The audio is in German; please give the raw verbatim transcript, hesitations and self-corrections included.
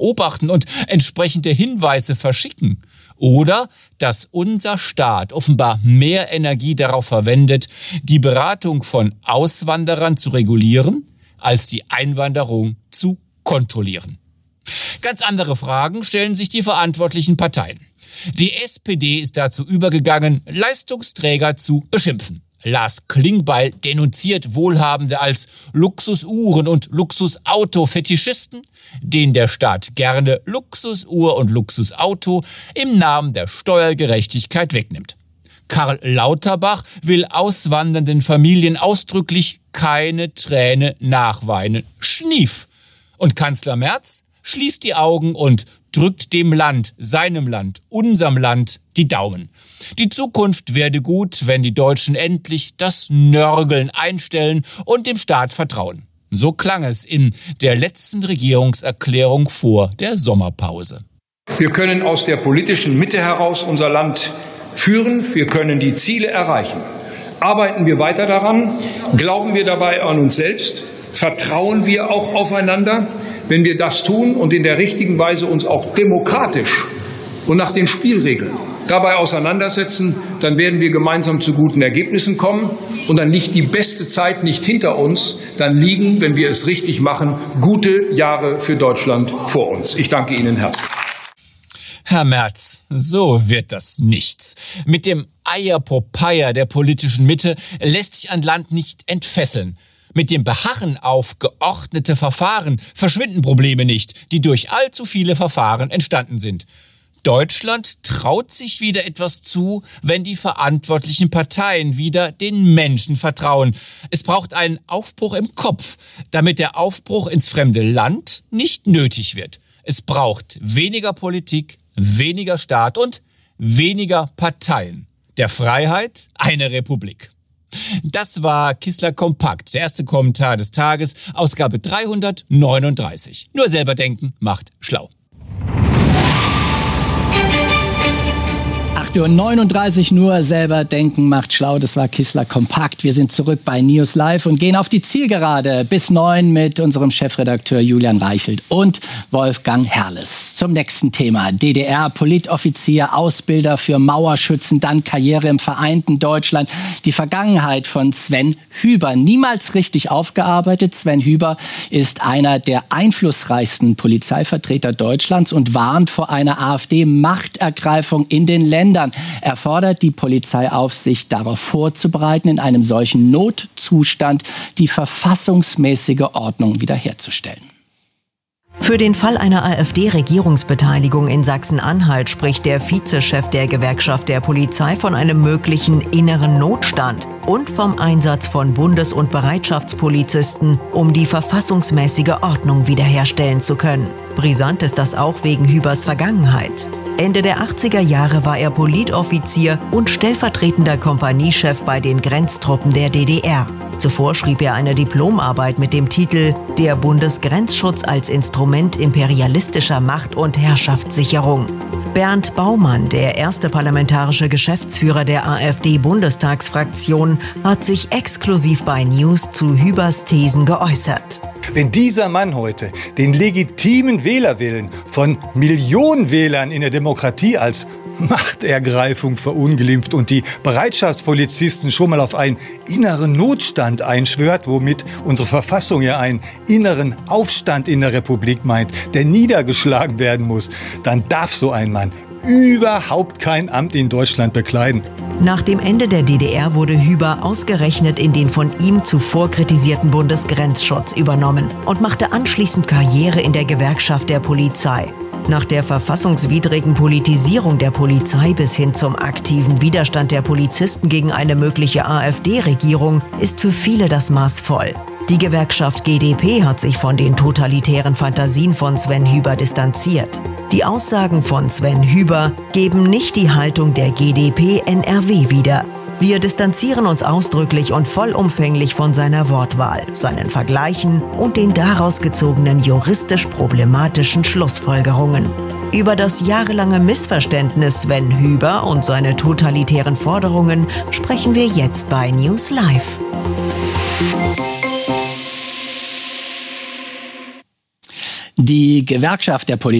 beobachten und entsprechende Hinweise verschicken. Oder dass unser Staat offenbar mehr Energie darauf verwendet, die Beratung von Auswanderern zu regulieren, als die Einwanderung zu kontrollieren. Ganz andere Fragen stellen sich die verantwortlichen Parteien. Die S P D ist dazu übergegangen, Leistungsträger zu beschimpfen. Lars Klingbeil denunziert Wohlhabende als Luxusuhren- und Luxusauto-Fetischisten, denen der Staat gerne Luxusuhr und Luxusauto im Namen der Steuergerechtigkeit wegnimmt. Karl Lauterbach will auswandernden Familien ausdrücklich keine Träne nachweinen. Schnief. Und Kanzler Merz schließt die Augen und drückt dem Land, seinem Land, unserem Land die Daumen. Die Zukunft werde gut, wenn die Deutschen endlich das Nörgeln einstellen und dem Staat vertrauen. So klang es in der letzten Regierungserklärung vor der Sommerpause. Wir können aus der politischen Mitte heraus unser Land führen. Wir können die Ziele erreichen. Arbeiten wir weiter daran? Glauben wir dabei an uns selbst? Vertrauen wir auch aufeinander? Wenn wir das tun und in der richtigen Weise uns auch demokratisch und nach den Spielregeln dabei auseinandersetzen, dann werden wir gemeinsam zu guten Ergebnissen kommen. Und dann liegt die beste Zeit nicht hinter uns, dann liegen, wenn wir es richtig machen, gute Jahre für Deutschland vor uns. Ich danke Ihnen herzlich. Herr Merz, so wird das nichts. Mit dem Eierpopeia der politischen Mitte lässt sich ein Land nicht entfesseln. Mit dem Beharren auf geordnete Verfahren verschwinden Probleme nicht, die durch allzu viele Verfahren entstanden sind. Deutschland traut sich wieder etwas zu, wenn die verantwortlichen Parteien wieder den Menschen vertrauen. Es braucht einen Aufbruch im Kopf, damit der Aufbruch ins fremde Land nicht nötig wird. Es braucht weniger Politik, weniger Staat und weniger Parteien. Der Freiheit eine Republik. Das war Kissler Kompakt, der erste Kommentar des Tages, Ausgabe dreihundertneununddreißig. Nur selber denken macht schlau. acht Uhr neununddreißig, nur selber denken macht schlau. Das war Kissler Kompakt. Wir sind zurück bei News Live und gehen auf die Zielgerade bis neun mit unserem Chefredakteur Julian Reichelt und Wolfgang Herrles. Zum nächsten Thema. D D R, Politoffizier, Ausbilder für Mauerschützen, dann Karriere im vereinten Deutschland. Die Vergangenheit von Sven Hüber. Niemals richtig aufgearbeitet. Sven Hüber ist einer der einflussreichsten Polizeivertreter Deutschlands und warnt vor einer AfD-Machtergreifung in den Ländern. Er fordert die Polizeiaufsicht darauf vorzubereiten, in einem solchen Notzustand die verfassungsmäßige Ordnung wiederherzustellen. Für den Fall einer AfD-Regierungsbeteiligung in Sachsen-Anhalt spricht der Vizechef der Gewerkschaft der Polizei von einem möglichen inneren Notstand und vom Einsatz von Bundes- und Bereitschaftspolizisten, um die verfassungsmäßige Ordnung wiederherstellen zu können. Brisant ist das auch wegen Hübers Vergangenheit. Ende der achtziger Jahre war er Politoffizier und stellvertretender Kompaniechef bei den Grenztruppen der D D R. Zuvor schrieb er eine Diplomarbeit mit dem Titel »Der Bundesgrenzschutz als Instrument imperialistischer Macht- und Herrschaftssicherung«. Bernd Baumann, der erste parlamentarische Geschäftsführer der AfD-Bundestagsfraktion, hat sich exklusiv bei News zu Hübers Thesen geäußert. Wenn dieser Mann heute den legitimen Wählerwillen von Millionen Wählern in der Demokratie als Machtergreifung verunglimpft und die Bereitschaftspolizisten schon mal auf einen inneren Notstand einschwört, womit unsere Verfassung ja einen inneren Aufstand in der Republik meint, der niedergeschlagen werden muss, dann darf so ein Mann überhaupt kein Amt in Deutschland bekleiden. Nach dem Ende der D D R wurde Hüber ausgerechnet in den von ihm zuvor kritisierten Bundesgrenzschutz übernommen und machte anschließend Karriere in der Gewerkschaft der Polizei. Nach der verfassungswidrigen Politisierung der Polizei bis hin zum aktiven Widerstand der Polizisten gegen eine mögliche AfD-Regierung ist für viele das Maß voll. Die Gewerkschaft G D P hat sich von den totalitären Fantasien von Sven Hüber distanziert. Die Aussagen von Sven Hüber geben nicht die Haltung der G D P N R W wider. Wir distanzieren uns ausdrücklich und vollumfänglich von seiner Wortwahl, seinen Vergleichen und den daraus gezogenen juristisch problematischen Schlussfolgerungen. Über das jahrelange Missverständnis Sven Hüber und seine totalitären Forderungen sprechen wir jetzt bei News Live. Die Gewerkschaft der Polizei